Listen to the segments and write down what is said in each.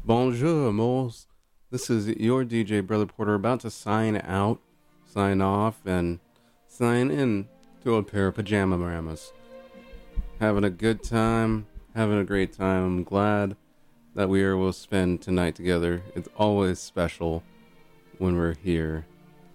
Bonjour, moles. This is your DJ, Brother Porter, about to sign out, sign off, and sign in to a pair of pajama ramas. Having a good time, having a great time. I'm glad that we are able to spend tonight together. It's always special when we're here.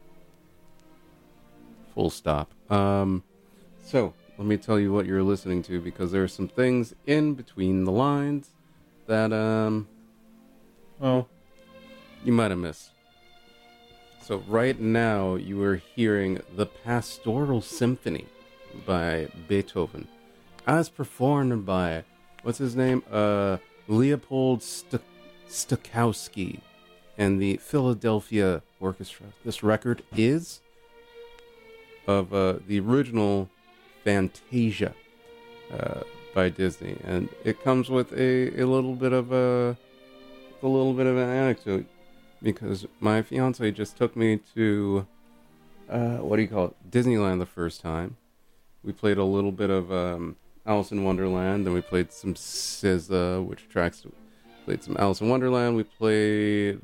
Full stop. So, let me tell you what you're listening to, because there are some things in between the lines that, well, you might have missed. So right now you are hearing the Pastoral Symphony by Beethoven, as performed by, what's his name? Leopold Stokowski and the Philadelphia Orchestra. This record is of the original Fantasia by Disney, and it comes with a little bit of an anecdote, because my fiance just took me to Disneyland the first time. We played a little bit of Alice in Wonderland, then we played some SZA, which tracks played some Alice in Wonderland. We played,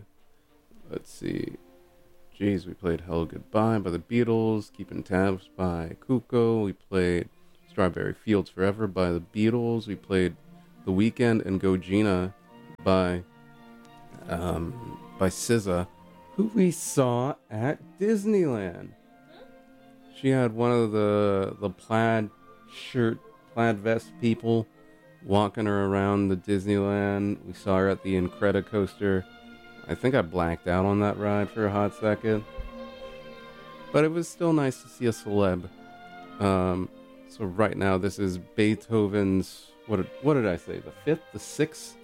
we played Hello Goodbye by the Beatles, Keeping Tabs by Kuko. We played Strawberry Fields Forever by the Beatles. We played The Weeknd and Go Gina by SZA, who we saw at Disneyland. She had one of the plaid vest people walking her around the Disneyland. We saw her at the Incredicoaster. I think I blacked out on that ride for a hot second, but it was still nice to see a celeb. So right now, this is Beethoven's, what did I say? The fifth, the sixth,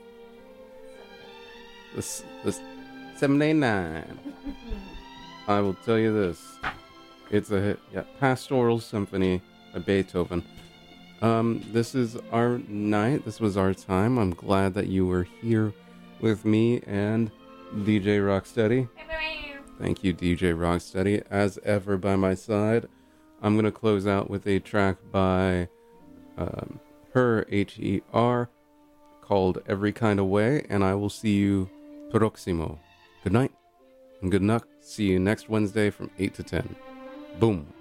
the 79. I will tell you this. It's a hit. Yeah, Pastoral Symphony by Beethoven. This is our night. This was our time. I'm glad that you were here with me and DJ Rocksteady. Thank you, DJ Rocksteady, as ever by my side. I'm going to close out with a track by her, H-E-R, called Every Kind of Way, and I will see you Proximo. Good night and good luck. See you next Wednesday from 8 to 10. Boom.